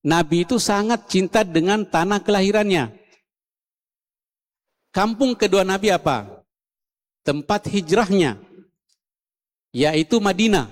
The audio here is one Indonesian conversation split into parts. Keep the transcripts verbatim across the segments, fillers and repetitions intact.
Nabi itu sangat cinta dengan tanah kelahirannya. Kampung kedua Nabi apa? Tempat hijrahnya, yaitu Madinah.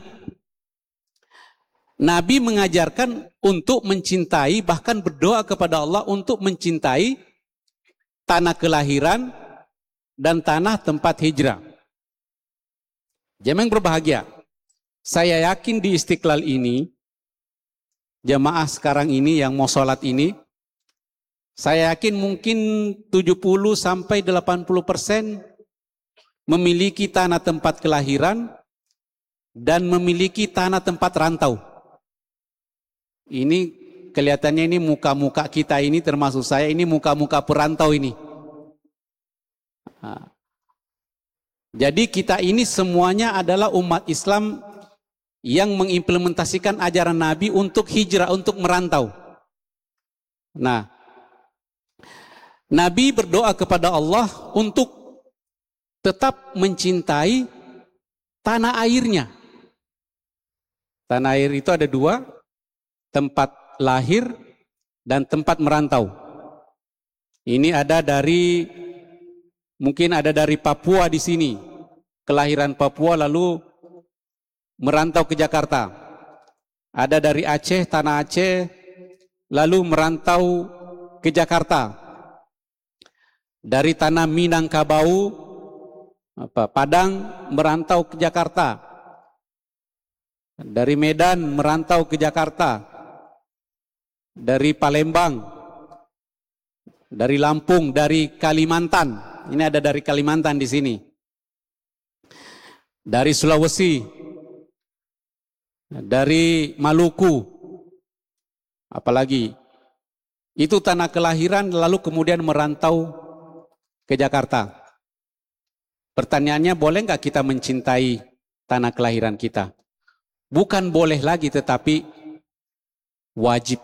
Nabi mengajarkan untuk mencintai, bahkan berdoa kepada Allah untuk mencintai tanah kelahiran dan tanah tempat hijrah. Jemaah yang berbahagia, saya yakin di Istiqlal ini, jemaah sekarang ini yang mau sholat ini, saya yakin mungkin tujuh puluh sampai delapan puluh persen memiliki tanah tempat kelahiran dan memiliki tanah tempat rantau. Ini kelihatannya ini muka-muka kita ini, termasuk saya, ini muka-muka perantau ini. Nah, jadi kita ini semuanya adalah umat Islam yang mengimplementasikan ajaran Nabi untuk hijrah, untuk merantau. Nah, Nabi berdoa kepada Allah untuk tetap mencintai tanah airnya. Tanah air itu ada dua, tempat lahir dan tempat merantau. Ini ada dari, mungkin ada dari Papua di sini, kelahiran Papua lalu merantau ke Jakarta. Ada dari Aceh, tanah Aceh, lalu merantau ke Jakarta. Dari tanah Minangkabau, apa, Padang, merantau ke Jakarta. Dari Medan merantau ke Jakarta. Dari Palembang, dari Lampung, dari Kalimantan. Ini ada dari Kalimantan di sini. Dari Sulawesi, dari Maluku, apalagi itu tanah kelahiran lalu kemudian merantau ke Jakarta. Pertanyaannya, boleh nggak kita mencintai tanah kelahiran kita? Bukan boleh lagi, tetapi wajib.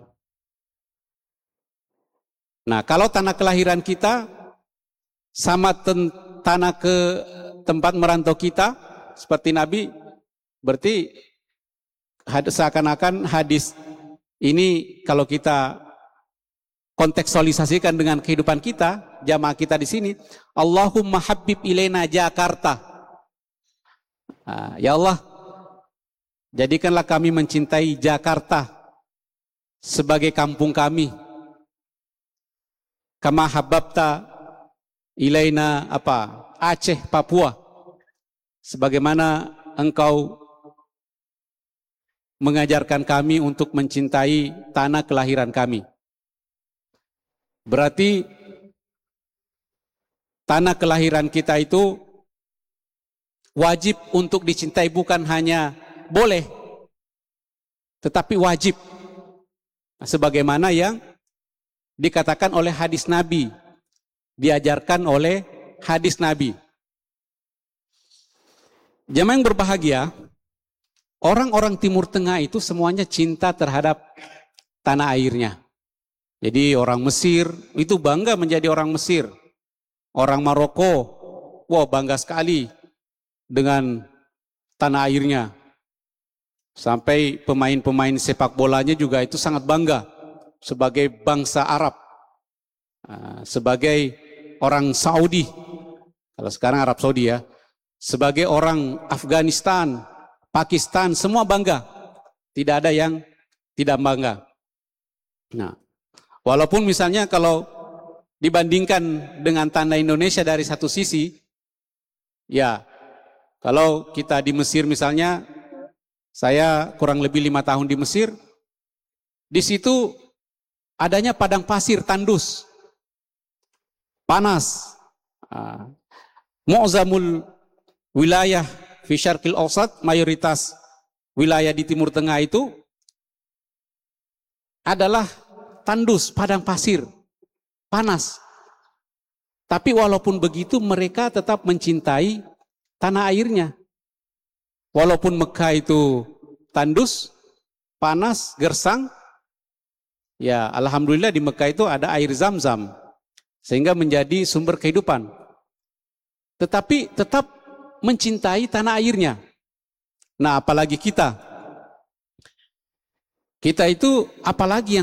Nah, kalau tanah kelahiran kita sama tanah ke tempat merantau kita seperti Nabi, berarti seakan-akan hadis ini kalau kita kontekstualisasikan dengan kehidupan kita, jamaah kita di sini, Allahumma habib ilaina Jakarta. Nah, ya Allah, jadikanlah kami mencintai Jakarta sebagai kampung kami. Kama hababta ilaina apa? Aceh, Papua. Sebagaimana engkau mengajarkan kami untuk mencintai tanah kelahiran kami. Berarti tanah kelahiran kita itu wajib untuk dicintai, bukan hanya boleh, tetapi wajib. Sebagaimana yang dikatakan oleh hadis Nabi, diajarkan oleh hadis Nabi. Jemaah yang berbahagia, orang-orang Timur Tengah itu semuanya cinta terhadap tanah airnya. Jadi orang Mesir itu bangga menjadi orang Mesir. Orang Maroko, wow, bangga sekali dengan tanah airnya. Sampai pemain-pemain sepak bolanya juga itu sangat bangga sebagai bangsa Arab, sebagai orang Saudi, kalau sekarang Arab Saudi ya, sebagai orang Afghanistan, Pakistan, semua bangga. Tidak ada yang tidak bangga. Nah, walaupun misalnya kalau dibandingkan dengan tanah Indonesia dari satu sisi, ya, kalau kita di Mesir misalnya, saya kurang lebih lima tahun di Mesir, di situ adanya padang pasir tandus, panas. Mu'zamul wilayah fi syarqil awsat, mayoritas wilayah di Timur Tengah itu adalah tandus, padang pasir, panas. Tapi walaupun begitu mereka tetap mencintai tanah airnya. Walaupun Mekah itu tandus, panas, gersang, ya alhamdulillah di Mekah itu ada air Zam-Zam, sehingga menjadi sumber kehidupan. Tetapi tetap mencintai tanah airnya. Nah, apalagi kita. Kita itu apalagi yang